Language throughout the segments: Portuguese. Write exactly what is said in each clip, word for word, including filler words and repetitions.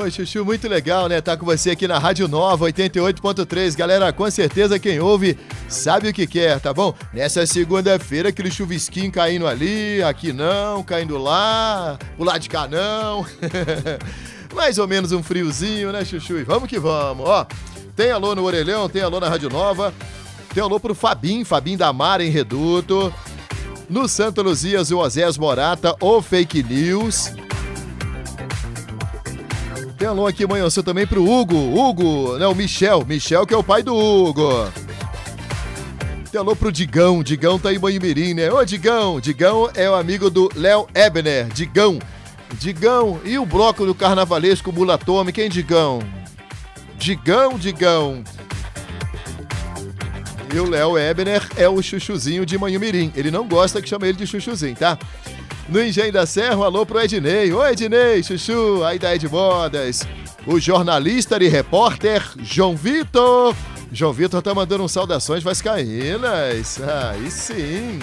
Oi, Chuchu, muito legal, né? Tá com você aqui na Rádio Nova, oitenta e oito ponto três. Galera, com certeza quem ouve sabe o que quer, tá bom? Nessa segunda-feira, aquele chuvisquinho caindo ali, aqui não, caindo lá, pro lado de cá não. Mais ou menos um friozinho, né, Chuchu? E vamos que vamos, ó. Tem alô no Orelhão, tem alô na Rádio Nova, tem alô pro Fabinho, Fabinho da Mara em Reduto. No Santa Luzias, o Osés Morata, o Fake News. Tem alô aqui amanhã também pro Hugo, Hugo, não, Michel, Michel que é o pai do Hugo. Tem alô pro Digão, Digão tá em Banhimirim, né? Ô Digão, Digão é o amigo do Léo Ebner, Digão. Digão, e o bloco do carnavalesco Mulatome, quem Digão? Digão, Digão. E o Léo Ebner é o chuchuzinho de Manhumirim. Ele não gosta que chame ele de chuchuzinho, tá? No Engenho da Serra, um alô pro Ednei. Oi, Ednei, chuchu, aí da Ed Modas. O jornalista e repórter João Vitor. João Vitor tá mandando um saudações vascaínas. Aí sim.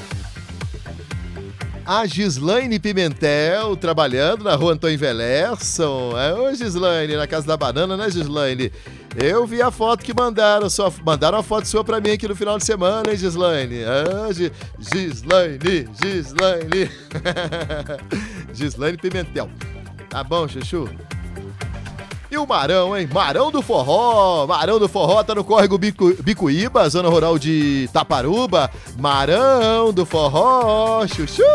A Gislaine Pimentel, trabalhando na rua Antônio Velerson. É, ô Gislaine, na Casa da Banana, né, Gislaine? Eu vi a foto que mandaram, só, mandaram uma foto sua pra mim aqui no final de semana, hein, Gislaine? Ah, G Gislaine, Gislaine. Gislaine Pimentel. Tá bom, Chuchu? E o Marão, hein? Marão do Forró. Marão do Forró tá no córrego Bicu... Bicuíba, zona rural de Taparuba. Marão do Forró, Chuchu.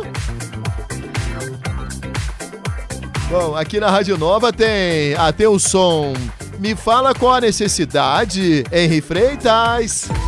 Bom, aqui na Rádio Nova tem, ah, tem o som. Me fala qual a necessidade, Henri Freitas.